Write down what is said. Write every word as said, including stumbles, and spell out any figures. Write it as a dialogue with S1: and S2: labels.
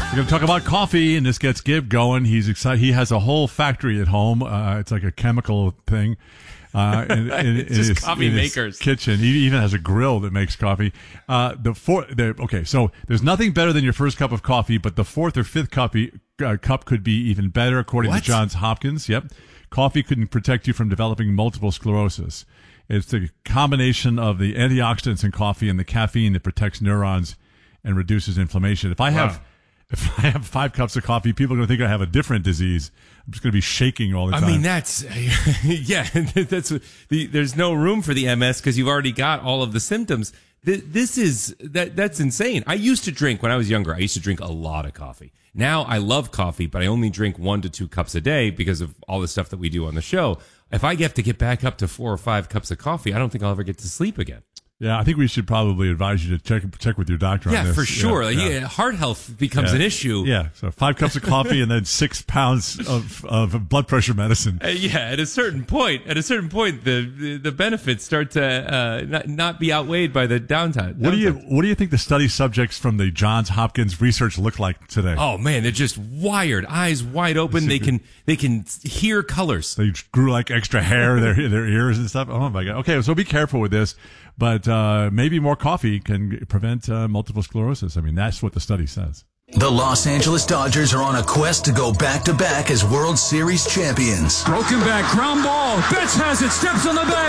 S1: We're going to talk about coffee, and this gets Gib going. He's excited. He has a whole factory at home. Uh, it's like a chemical thing. Uh, in, in,
S2: it's just
S1: in his,
S2: coffee
S1: in
S2: makers.
S1: His kitchen. He even has a grill that makes coffee. Uh, the four, the, okay, so there's nothing better than your first cup of coffee, but the fourth or fifth cup, uh, cup could be even better, according
S2: What?
S1: to Johns Hopkins. Yep. Coffee can protect you from developing multiple sclerosis. It's the combination of the antioxidants in coffee and the caffeine that protects neurons and reduces inflammation. If I have,
S2: Wow.
S1: if I have five cups of coffee, people are going to think I have a different disease. I'm just going to be shaking all the
S2: I
S1: time.
S2: mean, that's, yeah, that's, the, there's no room for the M S because you've already got all of the symptoms. This is, that, that's insane. I used to drink, when I was younger, I used to drink a lot of coffee. Now I love coffee, but I only drink one to two cups a day because of all the stuff that we do on the show. If I have to get back up to four or five cups of coffee, I don't think I'll ever get to sleep again.
S1: Yeah, I think we should probably advise you to check check with your doctor
S2: Yeah,
S1: on this.
S2: for sure.
S1: Yeah,
S2: Like,
S1: yeah.
S2: yeah, heart health becomes
S1: Yeah.
S2: an issue.
S1: Yeah, so five cups of coffee and then six pounds of, of blood pressure medicine.
S2: Uh, yeah, at a certain point, at a certain point, the the, the benefits start to uh, not, not be outweighed by the downtime.
S1: What do you
S2: downtime.
S1: What do you think the study subjects from the Johns Hopkins research look like today?
S2: Oh man, they're just wired, eyes wide open. They can they can hear colors.
S1: They grew like extra hair in their their ears and stuff. Oh my god. Okay, so be careful with this, but uh, maybe more coffee can prevent uh, multiple sclerosis. I mean, that's what the study says.
S3: The Los Angeles Dodgers are on a quest to go back-to-back as World Series champions.
S4: Broken back, ground ball. Betts has it, steps on the bag.